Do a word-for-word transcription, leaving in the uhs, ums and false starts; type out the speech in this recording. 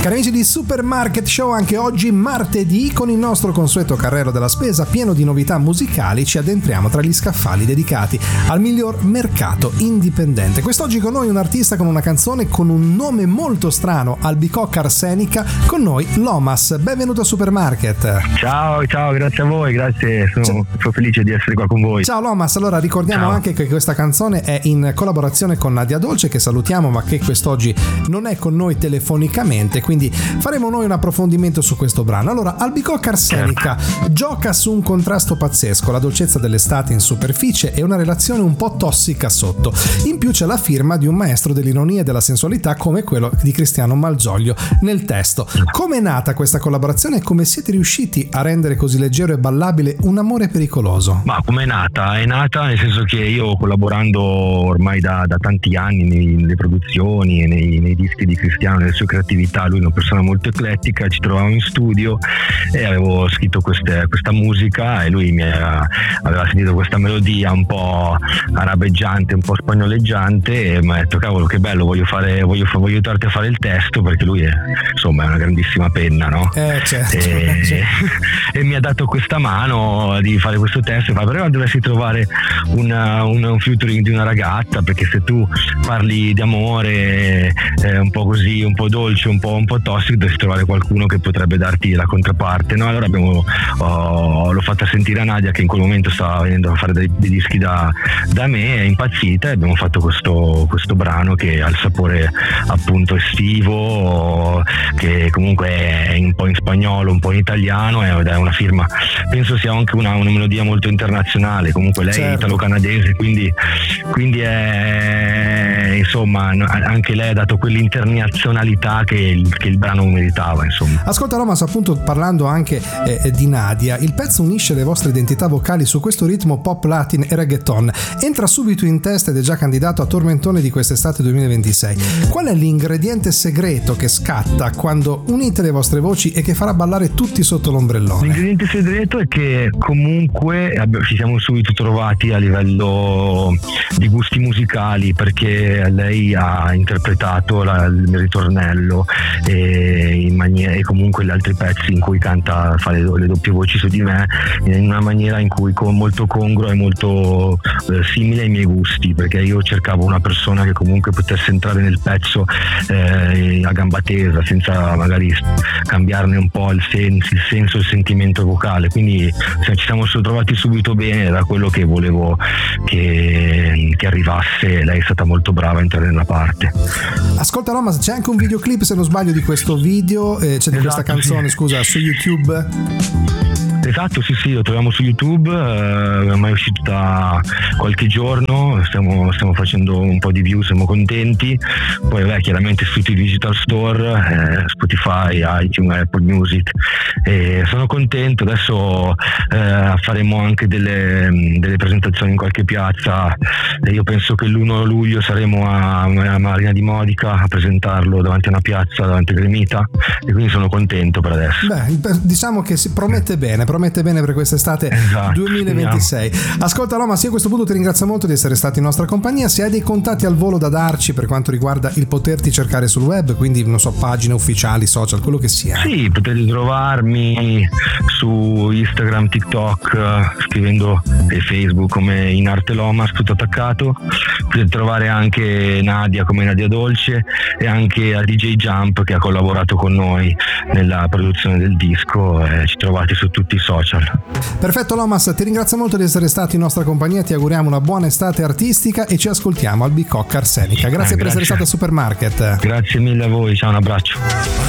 Cari amici di Supermarket Show, anche oggi martedì con il nostro consueto carrello della spesa pieno di novità musicali ci addentriamo tra gli scaffali dedicati al miglior mercato indipendente. Quest'oggi con noi un artista con una canzone con un nome molto strano, Albicocca Arsenica, con noi Lomas. Benvenuto a Supermarket. Ciao, ciao, grazie a voi, grazie, sono, sono felice di essere qua con voi. Ciao Lomas, allora ricordiamo ciao. anche che questa canzone è in collaborazione con Nadia Dolce, che salutiamo ma che quest'oggi non è con noi telefonicamente, quindi faremo noi un approfondimento su questo brano. Allora, Albicocca Arsenica certo. gioca su un contrasto pazzesco, la dolcezza dell'estate in superficie e una relazione un po' tossica sotto. In più c'è la firma di un maestro dell'ironia e della sensualità come quello di Cristiano Malgioglio nel testo. Come è nata questa collaborazione e come siete riusciti a rendere così leggero e ballabile un amore pericoloso? Ma come è nata? È nata nel senso che io, collaborando ormai da, da tanti anni nei, nelle produzioni e nei, nei dischi di Cristiano, nelle sue creatività, lui è una persona molto eclettica, ci trovavamo in studio e avevo scritto queste, questa musica e lui mi aveva, aveva sentito questa melodia un po' arabeggiante, un po' spagnoleggiante e mi ha detto cavolo che bello, voglio fare voglio, voglio aiutarti a fare il testo, perché lui è insomma è una grandissima penna, no? Eh, certo, e, certo. e mi ha dato questa mano di fare questo testo e fa però dovresti trovare una, una, un featuring di una ragazza, perché se tu parli di amore eh, un po' così, un po' dolce, un po', un po' tossico, dovresti trovare qualcuno che potrebbe darti la controparte, no? Allora abbiamo oh, l'ho fatta sentire a Nadia, che in quel momento stava venendo a fare dei, dei dischi da, da me, è impazzita e abbiamo fatto questo, questo brano che ha il sapore appunto estivo, che comunque è un po' in spagnolo, un po' in italiano ed è una firma, penso sia anche una, una melodia molto internazionale, comunque lei certo. è italo-canadese, quindi, quindi è insomma anche lei ha dato quell'internazionalità che il, che il brano meritava, insomma. Ascolta Lomas, appunto parlando anche eh, di Nadia, il pezzo unisce le vostre identità vocali su questo ritmo pop latin e reggaeton, entra subito in testa ed è già candidato a tormentone di quest'estate duemilaventisei. Qual è l'ingrediente segreto che scatta quando unite le vostre voci e che farà ballare tutti sotto l'ombrellone? L'ingrediente segreto è che comunque ci siamo subito trovati a livello di gusti musicali, perché lei ha interpretato la, il ritornello e, in maniera, e comunque gli altri pezzi in cui canta, fa le, le doppie voci su di me in una maniera in cui con molto congrua e molto eh, simile ai miei gusti, perché io cercavo una persona che comunque potesse entrare nel pezzo eh, a gamba tesa, senza magari cambiarne un po' il senso, il senso, il sentimento vocale, quindi ci siamo trovati subito bene, era quello che volevo che, che arrivasse. Lei è stata molto brava a entrare nella parte. Ascolta Lomas, c'è anche un videoclip, se non sbaglio, di questo video, eh, c'è di esatto, questa canzone, sì. scusa, su YouTube. Esatto, sì sì, lo troviamo su YouTube, eh, ormai è uscito da qualche giorno, stiamo, stiamo facendo un po' di view, siamo contenti, poi beh, chiaramente su tutti i digital store, eh, Spotify, iTunes, Apple Music, e sono contento. Adesso eh, faremo anche delle, delle presentazioni in qualche piazza, e io penso che l'primo luglio saremo a, a Marina di Modica a presentarlo davanti a una piazza, davanti a Gremita, e quindi sono contento per adesso. Beh, diciamo che si promette bene, promette bene per quest'estate esatto, duemilaventisei. Speriamo. Ascolta Lomas, io a questo punto ti ringrazio molto di essere stato in nostra compagnia. Se hai dei contatti al volo da darci per quanto riguarda il poterti cercare sul web, quindi non so, pagine ufficiali, social, quello che sia. Sì, potete trovarmi su Instagram, TikTok, scrivendo e Facebook come In Arte Lomas, tutto attaccato. Potete trovare anche Nadia come Nadia Dolce e anche a D J Jump, che ha collaborato con noi nella produzione del disco, e ci trovate su tutti i social. Perfetto Lomas, ti ringrazio molto di essere stato in nostra compagnia, ti auguriamo una buona estate artistica e ci ascoltiamo al Albicocca Arsenica. Grazie, eh, grazie per essere stato a Supermarket. Grazie mille a voi, ciao, un abbraccio.